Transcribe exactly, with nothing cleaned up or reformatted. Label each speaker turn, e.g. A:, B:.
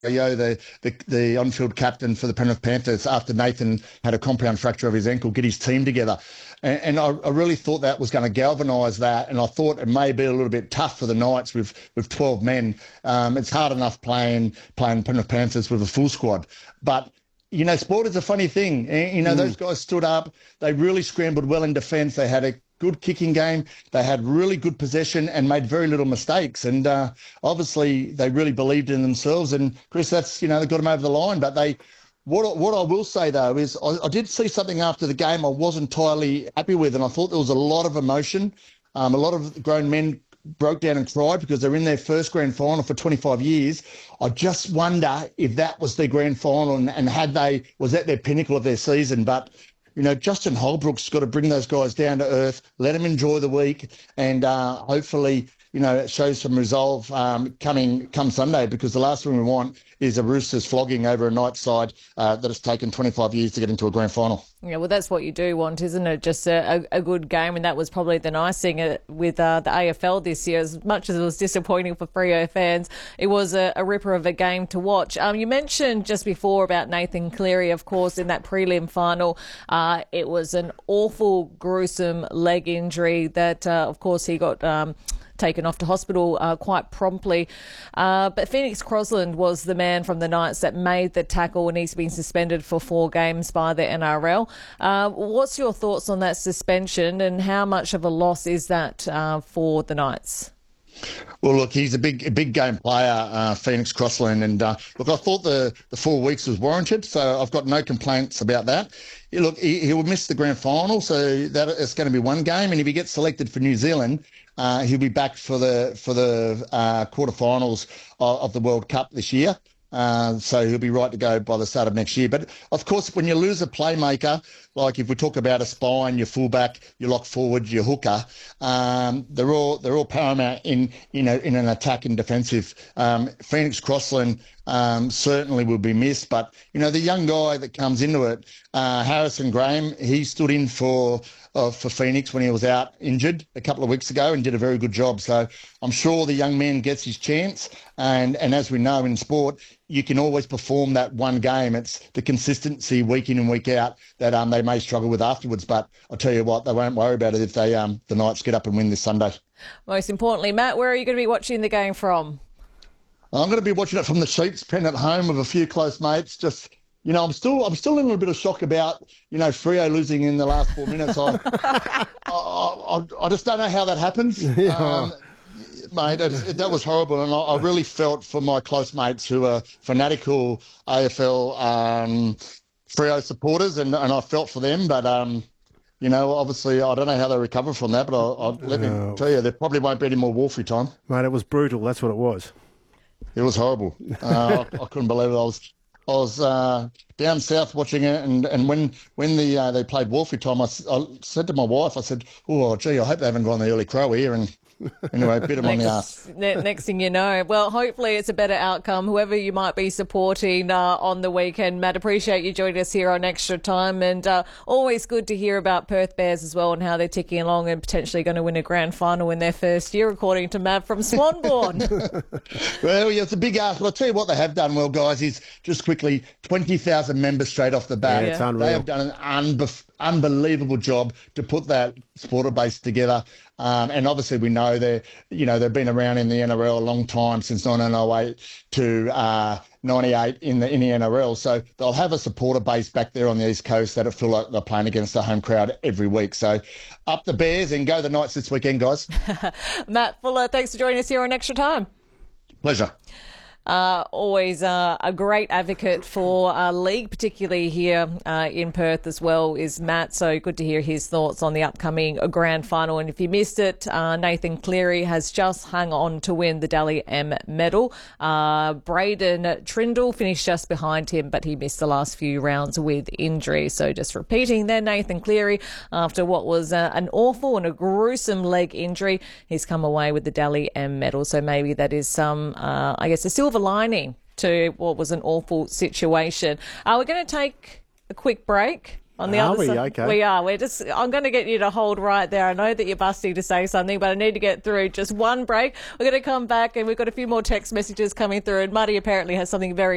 A: Yo, the, the the on-field captain for the Penrith Panthers, after Nathan had a compound fracture of his ankle, get his team together. And, and I, I really thought that was going to galvanise that. And I thought it may be a little bit tough for the Knights with, with twelve men. Um, it's hard enough playing playing Penrith Panthers with a full squad. But, you know, sport is a funny thing. You know, mm. those guys stood up. They really scrambled well in defence. They had a good kicking game. They had really good possession and made very little mistakes. And uh, obviously they really believed in themselves. And Chris, that's, you know, they got them over the line. But they, what, what I will say though is I, I did see something after the game I wasn't entirely happy with. And I thought there was a lot of emotion. Um, a lot of grown men broke down and cried because they're in their first grand final for twenty-five years. I just wonder if that was their grand final and, and had they, was that their pinnacle of their season. But you know, Justin Holbrook's got to bring those guys down to earth, let them enjoy the week, and uh, hopefully, you know, it shows some resolve um, coming come Sunday, because the last thing we want is a Roosters flogging over a Knights side uh, that has taken twenty-five years to get into a grand final.
B: Yeah, well, that's what you do want, isn't it? Just a, a, a good game, and that was probably the nice thing uh, with uh, the A F L this year. As much as it was disappointing for Freo fans, it was a, a ripper of a game to watch. Um, you mentioned just before about Nathan Cleary, of course, in that prelim final. Uh, it was an awful, gruesome leg injury that, uh, of course, he got Um, taken off to hospital uh, quite promptly. Uh, but Phoenix Crosland was the man from the Knights that made the tackle, and he's been suspended for four games by the N R L. Uh, what's your thoughts on that suspension, and how much of a loss is that uh, for the Knights?
A: Well, look, he's a big, a big game player, uh, Phoenix Crossland, and uh, look, I thought the, the four weeks was warranted, so I've got no complaints about that. Yeah, look, he, he will miss the grand final, so that it's going to be one game, and if he gets selected for New Zealand, uh, he'll be back for the for the uh, quarterfinals of, of the World Cup this year. Uh, so he'll be right to go by the start of next year. But of course, when you lose a playmaker, like if we talk about a spine, your fullback, your lock forward, your hooker, um, they're all they're all paramount in you know in an attack and defensive. Um, Phoenix Crossland um, certainly will be missed, but you know the young guy that comes into it, uh, Harrison Graham, he stood in for. Uh, for Phoenix when he was out injured a couple of weeks ago and did a very good job. So I'm sure the young man gets his chance. And, and as we know in sport, you can always perform that one game. It's the consistency week in and week out that um, they may struggle with afterwards. But I'll tell you what, they won't worry about it if they um, the Knights get up and win this Sunday.
B: Most importantly, Matt, where are you going to be watching the game from?
A: I'm going to be watching it from the Sheep's Pen at home with a few close mates, just... You know, I'm still I'm still in a little bit of shock about, you know, Freo losing in the last four minutes. I, I, I, I just don't know how that happens. Yeah. Um, mate, it, it, that was horrible. And I, I really felt for my close mates who are fanatical A F L um, Freo supporters, and, and I felt for them. But, um, you know, obviously I don't know how they recover from that, but I, I, let me uh, tell you, there probably won't be any more Wolfie time.
C: Mate, it was brutal. That's what it was.
A: It was horrible. Uh, I, I couldn't believe it. I was... I was uh, down south watching it, and, and when when the uh, they played Wolfie time, I, I said to my wife, I said, "Oh, gee, I hope they haven't gone the early crow here." And anyway, bit them on the ass.
B: Next thing you know, well, hopefully it's a better outcome, whoever you might be supporting uh, on the weekend. Matt, appreciate you joining us here on Extra Time, and uh, always good to hear about Perth Bears as well and how they're ticking along and potentially going to win a grand final in their first year, according to Matt from Swanbourne.
A: Well, yeah, it's a big ask, but I'll tell you what they have done well, guys, is just quickly twenty thousand members straight off the bat.
C: Yeah, it's unreal.
A: They have done an unbe- unbelievable job to put that supporter base together. Um, and obviously we know they're, you know, they've been around in the N R L a long time, since nineteen oh eight to uh, ninety-eight in the in the N R L. So they'll have a supporter base back there on the East Coast that'll feel like they're playing against a home crowd every week. So up the Bears and go the Knights this weekend, guys.
B: Matt Fuller, thanks for joining us here on Extra Time.
A: Pleasure.
B: Uh, always uh, a great advocate for uh, league, particularly here uh, in Perth as well, is Matt. So good to hear his thoughts on the upcoming grand final. And if you missed it, uh, Nathan Cleary has just hung on to win the Dally M medal. Uh, Braden Trindle finished just behind him, but he missed the last few rounds with injury. So just repeating there, Nathan Cleary, after what was uh, an awful and a gruesome leg injury, he's come away with the Dally M medal. So maybe that is some, uh, I guess, a silver lining to what was an awful situation. Uh, we're going to take a quick break. On the
C: are
B: other
C: we?
B: side,
C: okay.
B: we are. We're just. I'm going to get you to hold right there. I know that you're busting to say something, but I need to get through just one break. We're going to come back, and we've got a few more text messages coming through. And Muddy apparently has something very